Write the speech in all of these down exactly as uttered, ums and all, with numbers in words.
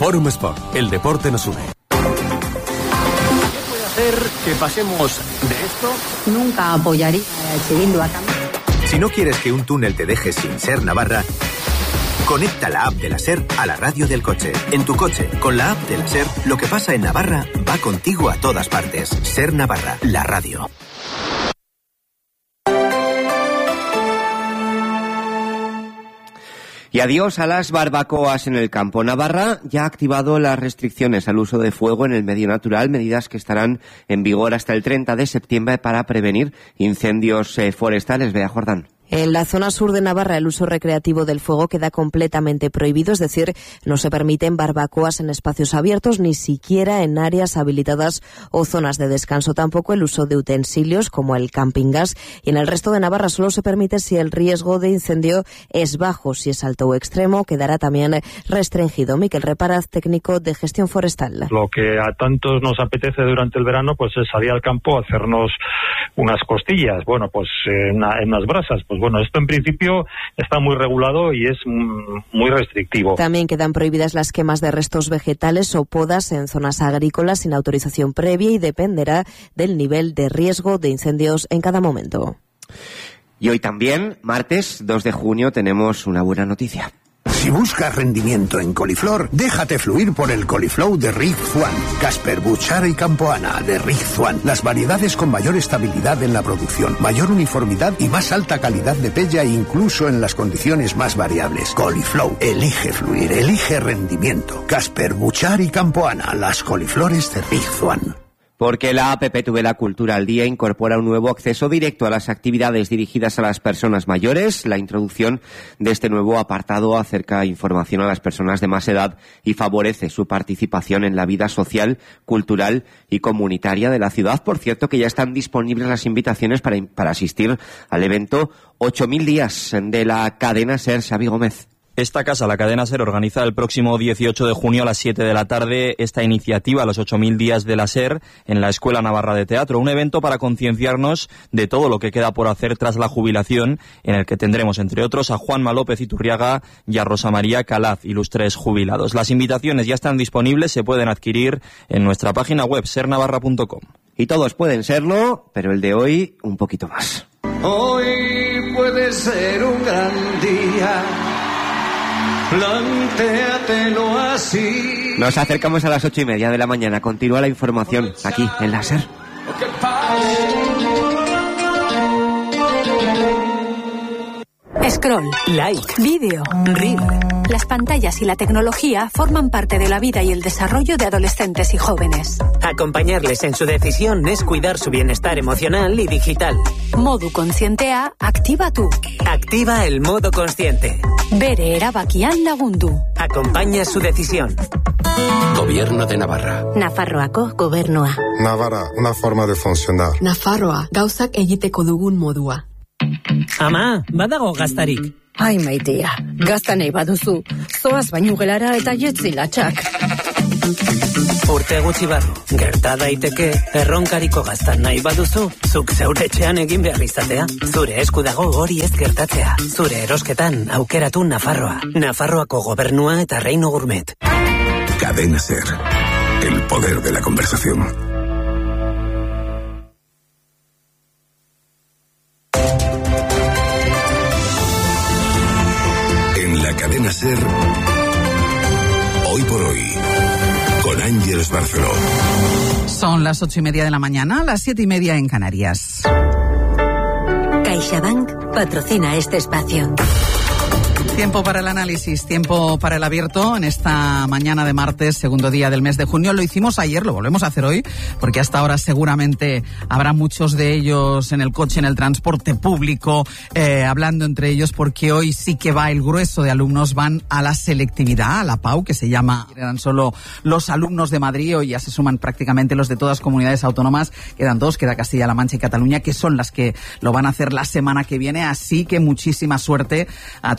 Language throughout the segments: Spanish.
Forum Sport, el deporte nos une. ¿Qué puede hacer que pasemos de esto? Nunca apoyaría a H. Bildu a cambio. Si no quieres que un túnel te deje sin Ser Navarra, conecta la app de la Ser a la radio del coche. En tu coche, con la app de la Ser, lo que pasa en Navarra va contigo a todas partes. Ser Navarra, la radio. Y adiós a las barbacoas en el campo. Navarra ya ha activado las restricciones al uso de fuego en el medio natural, medidas que estarán en vigor hasta el treinta de septiembre para prevenir incendios eh, forestales. Bea Jordán. En la zona sur de Navarra el uso recreativo del fuego queda completamente prohibido, es decir, no se permiten barbacoas en espacios abiertos, ni siquiera en áreas habilitadas o zonas de descanso. Tampoco el uso de utensilios como el camping gas. Y en el resto de Navarra solo se permite si el riesgo de incendio es bajo. Si es alto o extremo, quedará también restringido. Miquel Reparaz, técnico de gestión forestal. Lo que a tantos nos apetece durante el verano pues es salir al campo a hacernos unas costillas, bueno, pues en, en las brasas. Pues bueno, esto en principio está muy regulado y es muy restrictivo. También quedan prohibidas las quemas de restos vegetales o podas en zonas agrícolas sin autorización previa y dependerá del nivel de riesgo de incendios en cada momento. Y hoy también, martes dos de junio, tenemos una buena noticia. Si buscas rendimiento en coliflor, déjate fluir por el Coliflow de Rig Zuan. Casper, Buchara y Campoana de Rig Zuan. Las variedades con mayor estabilidad en la producción, mayor uniformidad y más alta calidad de pella incluso en las condiciones más variables. Coliflow, elige fluir, elige rendimiento. Casper, Buchara y Campoana, las coliflores de Rig Zuan. Porque la app Tuvela Cultura al Día incorpora un nuevo acceso directo a las actividades dirigidas a las personas mayores. La introducción de este nuevo apartado acerca información a las personas de más edad y favorece su participación en la vida social, cultural y comunitaria de la ciudad. Por cierto, que ya están disponibles las invitaciones para, para asistir al evento ocho mil días de la cadena SER. Xavi Gómez. Esta casa, la cadena SER, organiza el próximo dieciocho de junio a las siete de la tarde esta iniciativa, los ocho mil días de la SER, en la Escuela Navarra de Teatro. Un evento para concienciarnos de todo lo que queda por hacer tras la jubilación, en el que tendremos, entre otros, a Juanma López Iturriaga y a Rosa María Calaz, ilustres jubilados. Las invitaciones ya están disponibles, se pueden adquirir en nuestra página web ser navarra punto com. Y todos pueden serlo, pero el de hoy un poquito más. Hoy puede ser un gran día. Plantéatelo así. Nos acercamos a las ocho y media de la mañana. Continúa la información aquí en la SER. Scroll, like, vídeo, reel. Las pantallas y la tecnología forman parte de la vida y el desarrollo de adolescentes y jóvenes. Acompañarles en su decisión es cuidar su bienestar emocional y digital. Modu Kontzientea, activa tú. Activa el modo consciente. Bere erabakian lagundu. Acompaña su decisión. Gobierno de Navarra. Nafarroako gobernua. Navarra, una forma de funcionar. Nafarroa, gauzak egiteko dugun modua. Ama, badago gaztarik. Ai, maitea, gazta nahi baduzu, zoaz baino gelara eta jetzi latxak. Urte gutxi barru, gerta daiteke, erronkariko gazta nahi baduzu, zuk zeure etxean egin behar izatea. Zure esku dago hori ez gertatzea. Zure erosketan aukeratu Nafarroa. Nafarroako gobernua eta Reino Gourmet. Cadena SER. El poder de la conversación. Cadena SER, hoy por hoy, con Ángeles Barceló. Son las ocho y media de la mañana, las siete y media en Canarias. CaixaBank patrocina este espacio. Tiempo para el análisis, tiempo para el abierto en esta mañana de martes, segundo día del mes de junio. Lo hicimos ayer, lo volvemos a hacer hoy, porque hasta ahora seguramente habrá muchos de ellos en el coche, en el transporte público, eh, hablando entre ellos, porque hoy sí que va el grueso de alumnos, van a la selectividad, a la P A U, que se llama, eran solo los alumnos de Madrid, hoy ya se suman prácticamente los de todas las comunidades autónomas, quedan dos, queda Castilla-La Mancha y Cataluña, que son las que lo van a hacer la semana que viene, así que muchísima suerte a todos aquellos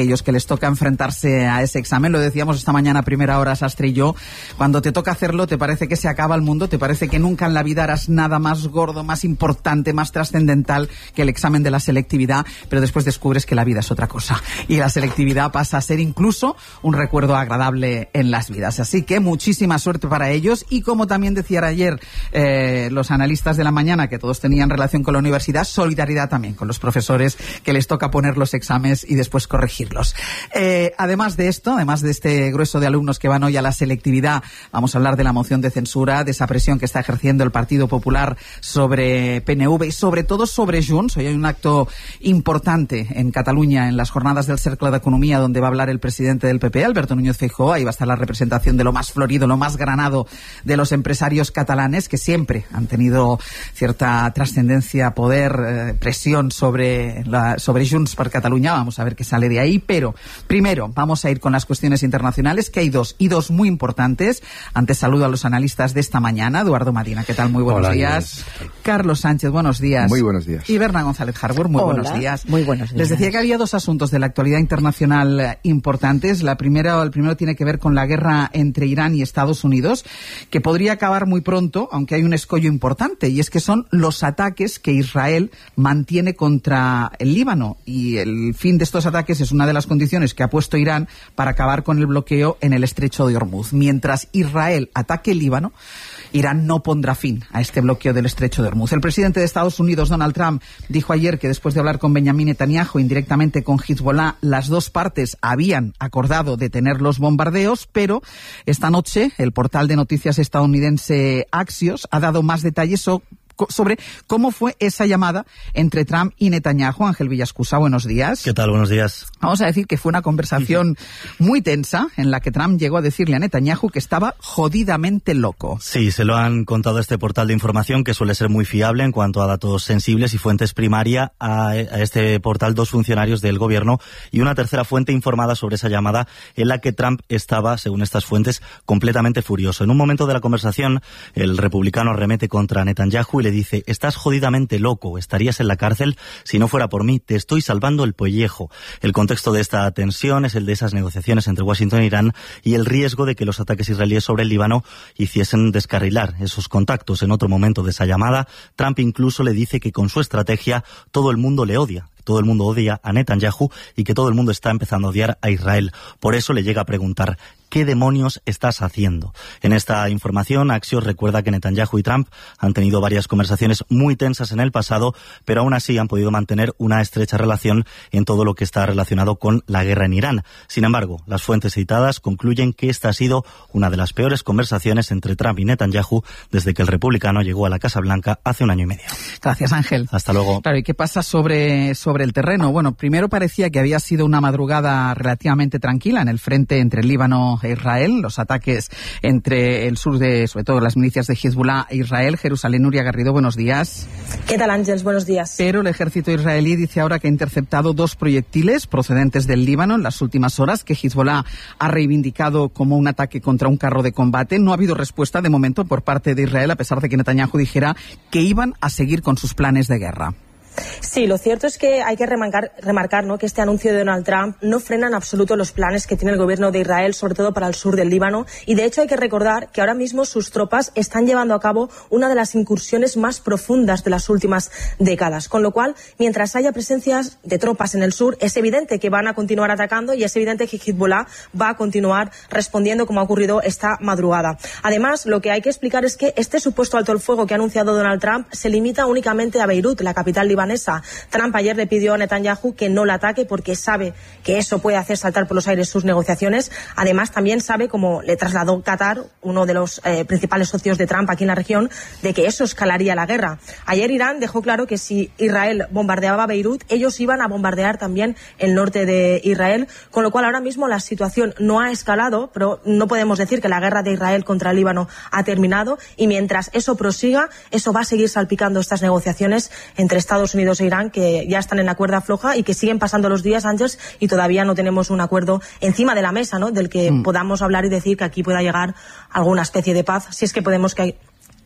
aquellos que les toca enfrentarse a ese examen. Lo decíamos esta mañana a primera hora, Sastre y yo, cuando te toca hacerlo te parece que se acaba el mundo, te parece que nunca en la vida harás nada más gordo, más importante, más trascendental que el examen de la selectividad, pero después descubres que la vida es otra cosa y la selectividad pasa a ser incluso un recuerdo agradable en las vidas. Así que muchísima suerte para ellos, y como también decían ayer eh, los analistas de la mañana, que todos tenían relación con la universidad, solidaridad también con los profesores que les toca poner los exámenes y después corregirlos. Eh, además de esto, además de este grueso de alumnos que van hoy a la selectividad, vamos a hablar de la moción de censura, de esa presión que está ejerciendo el Partido Popular sobre P N V y sobre todo sobre Junts. Hoy hay un acto importante en Cataluña, en las jornadas del Cercle d'Economía, donde va a hablar el presidente del P P, Alberto Núñez Feijóo. Ahí va a estar la representación de lo más florido, lo más granado de los empresarios catalanes, que siempre han tenido cierta trascendencia, poder, eh, presión sobre, la, sobre Junts per Catalunya. Vamos a ver qué sale de ahí, pero primero vamos a ir con las cuestiones internacionales, que hay dos, y dos muy importantes. Antes saludo a los analistas de esta mañana. Eduardo Madina, ¿qué tal? Muy buenos Hola, días. Inés. Carlos Sánchez, buenos días. Muy buenos días. Y Berna González Harbour, muy Hola, buenos días. Muy buenos días. Les decía que había dos asuntos de la actualidad internacional importantes. La primera, el primero tiene que ver con la guerra entre Irán y Estados Unidos, que podría acabar muy pronto, aunque hay un escollo importante, y es que son los ataques que Israel mantiene contra el Líbano, y el fin de estos ataques es una de las condiciones que ha puesto Irán para acabar con el bloqueo en el estrecho de Hormuz. Mientras Israel ataque el Líbano, Irán no pondrá fin a este bloqueo del estrecho de Hormuz. El presidente de Estados Unidos, Donald Trump, dijo ayer que después de hablar con Benjamin Netanyahu, indirectamente con Hezbollah, las dos partes habían acordado detener los bombardeos, pero esta noche el portal de noticias estadounidense Axios ha dado más detalles sobre sobre cómo fue esa llamada entre Trump y Netanyahu. Ángel Villascusa, buenos días. ¿Qué tal? Buenos días. Vamos a decir que fue una conversación muy tensa en la que Trump llegó a decirle a Netanyahu que estaba jodidamente loco. Sí, se lo han contado a este portal de información, que suele ser muy fiable en cuanto a datos sensibles y fuentes primarias, a, a este portal dos funcionarios del gobierno y una tercera fuente informada sobre esa llamada, en la que Trump estaba, según estas fuentes, completamente furioso. En un momento de la conversación, el republicano arremete contra Netanyahu y le dice: estás jodidamente loco, estarías en la cárcel si no fuera por mí, te estoy salvando el pellejo. El contexto de esta tensión es el de esas negociaciones entre Washington e Irán y el riesgo de que los ataques israelíes sobre el Líbano hiciesen descarrilar esos contactos. En otro momento de esa llamada, Trump incluso le dice que con su estrategia todo el mundo le odia. Todo el mundo odia a Netanyahu y que todo el mundo está empezando a odiar a Israel. Por eso le llega a preguntar: ¿qué demonios estás haciendo? En esta información, Axios recuerda que Netanyahu y Trump han tenido varias conversaciones muy tensas en el pasado, pero aún así han podido mantener una estrecha relación en todo lo que está relacionado con la guerra en Irán. Sin embargo, las fuentes citadas concluyen que esta ha sido una de las peores conversaciones entre Trump y Netanyahu desde que el republicano llegó a la Casa Blanca hace un año y medio. Gracias, Ángel. Hasta luego. Claro, ¿y qué pasa sobre, sobre sobre el terreno? Bueno, primero parecía que había sido una madrugada relativamente tranquila en el frente entre el Líbano e Israel, los ataques entre el sur de, sobre todo, las milicias de Hezbollah e Israel. Jerusalén, Nuria Garrido, buenos días. ¿Qué tal, Ángels? Buenos días. Pero el ejército israelí dice ahora que ha interceptado dos proyectiles procedentes del Líbano en las últimas horas, que Hezbollah ha reivindicado como un ataque contra un carro de combate. No ha habido respuesta de momento por parte de Israel, a pesar de que Netanyahu dijera que iban a seguir con sus planes de guerra. Sí, lo cierto es que hay que remarcar, remarcar ¿no? que este anuncio de Donald Trump no frena en absoluto los planes que tiene el gobierno de Israel, sobre todo para el sur del Líbano, y de hecho hay que recordar que ahora mismo sus tropas están llevando a cabo una de las incursiones más profundas de las últimas décadas, con lo cual, mientras haya presencias de tropas en el sur, es evidente que van a continuar atacando y es evidente que Hezbollah va a continuar respondiendo, como ha ocurrido esta madrugada. Además, lo que hay que explicar es que este supuesto alto el fuego que ha anunciado Donald Trump se limita únicamente a Beirut, la capital libanesa. Trump ayer le pidió a Netanyahu que no la ataque porque sabe que eso puede hacer saltar por los aires sus negociaciones. Además, también sabe, como le trasladó Qatar, uno de los eh, principales socios de Trump aquí en la región, de que eso escalaría la guerra. Ayer Irán dejó claro que si Israel bombardeaba Beirut, ellos iban a bombardear también el norte de Israel, con lo cual ahora mismo la situación no ha escalado, pero no podemos decir que la guerra de Israel contra el Líbano ha terminado, y mientras eso prosiga, eso va a seguir salpicando estas negociaciones entre Estados Unidos e Irán, que ya están en la cuerda floja y que siguen pasando los días, Ángels, y todavía no tenemos un acuerdo encima de la mesa, ¿no?, del que mm. podamos hablar y decir que aquí pueda llegar alguna especie de paz, si es que podemos que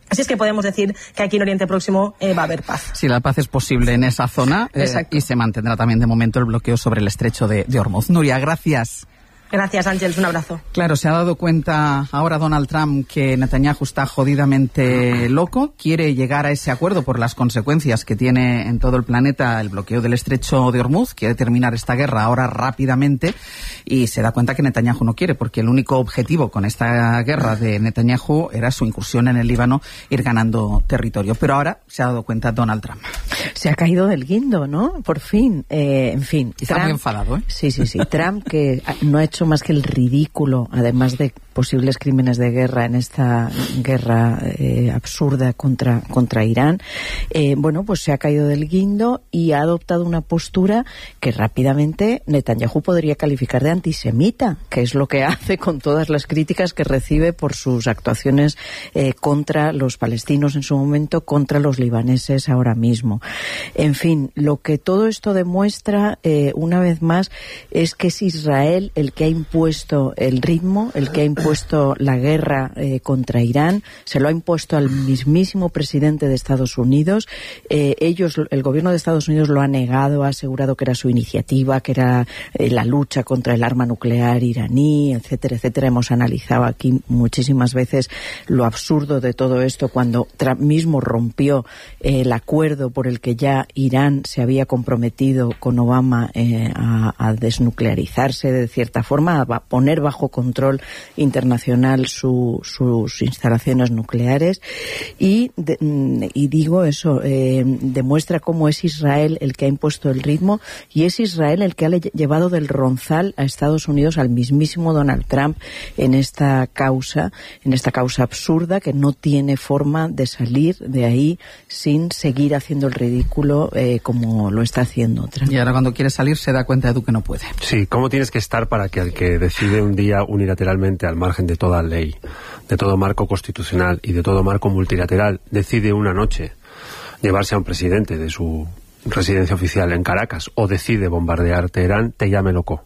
Así es que podemos decir que aquí en Oriente Próximo eh, va a haber paz. Sí, la paz es posible en esa zona eh, y se mantendrá también de momento el bloqueo sobre el estrecho de, de Hormuz. Nuria, gracias. Gracias, Ángeles. Un abrazo. Claro, se ha dado cuenta ahora Donald Trump que Netanyahu está jodidamente loco. Quiere llegar a ese acuerdo por las consecuencias que tiene en todo el planeta el bloqueo del estrecho de Hormuz. Quiere terminar esta guerra ahora rápidamente y se da cuenta que Netanyahu no quiere, porque el único objetivo con esta guerra de Netanyahu era su incursión en el Líbano, ir ganando territorio. Pero ahora se ha dado cuenta Donald Trump. Se ha caído del guindo, ¿no? Por fin. Eh, en fin. Está Trump, muy enfadado, ¿eh? Sí, sí, sí. Trump, que no ha hecho más que el ridículo, además de posibles crímenes de guerra en esta guerra eh, absurda contra, contra Irán, eh, bueno, pues se ha caído del guindo y ha adoptado una postura que rápidamente Netanyahu podría calificar de antisemita, que es lo que hace con todas las críticas que recibe por sus actuaciones eh, contra los palestinos en su momento, contra los libaneses ahora mismo. En fin, lo que todo esto demuestra, eh, una vez más, es que es Israel el que ha impuesto el ritmo, el que ha impuesto la guerra eh, contra Irán, se lo ha impuesto al mismísimo presidente de Estados Unidos. Eh, ellos, el gobierno de Estados Unidos lo ha negado, ha asegurado que era su iniciativa, que era eh, la lucha contra el arma nuclear iraní, etcétera, etcétera. Hemos analizado aquí muchísimas veces lo absurdo de todo esto cuando Trump mismo rompió eh, el acuerdo por el que ya Irán se había comprometido con Obama eh, a, a desnuclearizarse de cierta forma, a poner bajo control internacional su, sus instalaciones nucleares y, de, y digo eso, eh, demuestra cómo es Israel el que ha impuesto el ritmo y es Israel el que ha llevado del ronzal a Estados Unidos, al mismísimo Donald Trump en esta causa, en esta causa absurda que no tiene forma de salir de ahí sin seguir haciendo el ridículo eh, como lo está haciendo Trump. Y ahora cuando quiere salir se da cuenta de que no puede. Sí, ¿cómo tienes que estar para que el que decide un día unilateralmente al margen de toda ley, de todo marco constitucional y de todo marco multilateral, decide una noche llevarse a un presidente de su residencia oficial en Caracas o decide bombardear Teherán, te llame loco?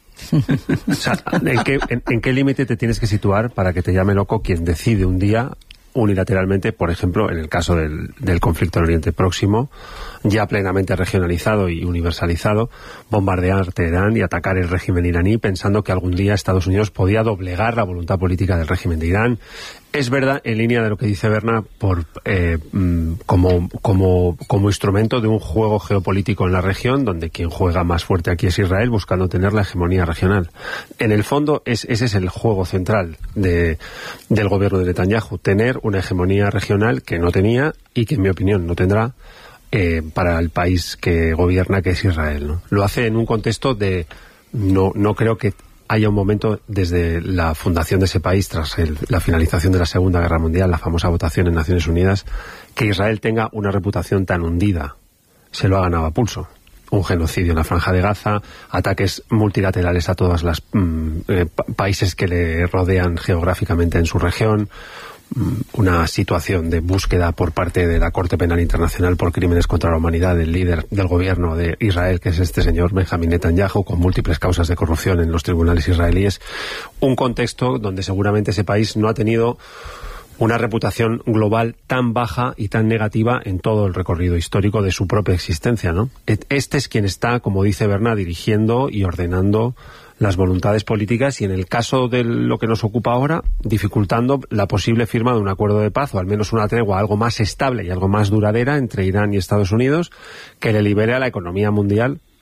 O sea, ¿en qué, en, en qué límite te tienes que situar para que te llame loco quien decide un día unilateralmente, por ejemplo, en el caso del, del conflicto en Oriente Próximo, ya plenamente regionalizado y universalizado, bombardear Teherán y atacar el régimen iraní pensando que algún día Estados Unidos podía doblegar la voluntad política del régimen de Irán? Es verdad, en línea de lo que dice Berna, por, eh, como, como, como instrumento de un juego geopolítico en la región, donde quien juega más fuerte aquí es Israel, buscando tener la hegemonía regional. En el fondo, es, ese es el juego central de, del gobierno de Netanyahu, tener una hegemonía regional que no tenía y que, en mi opinión, no tendrá eh, para el país que gobierna, que es Israel, ¿no? Lo hace en un contexto de... No, no creo que haya un momento desde la fundación de ese país, tras el, la finalización de la Segunda Guerra Mundial, la famosa votación en Naciones Unidas, que Israel tenga una reputación tan hundida. Se lo ha ganado a pulso. Un genocidio en la Franja de Gaza, ataques multilaterales a todos los mm, eh, países que le rodean geográficamente en su región, una situación de búsqueda por parte de la Corte Penal Internacional por crímenes contra la humanidad del líder del gobierno de Israel, que es este señor Benjamin Netanyahu, con múltiples causas de corrupción en los tribunales israelíes. Un contexto donde seguramente ese país no ha tenido una reputación global tan baja y tan negativa en todo el recorrido histórico de su propia existencia, ¿no? Este es quien está, como dice Berna, dirigiendo y ordenando las voluntades políticas y, en el caso de lo que nos ocupa ahora, dificultando la posible firma de un acuerdo de paz o al menos una tregua algo más estable y algo más duradera entre Irán y Estados Unidos, que le libere a la economía mundial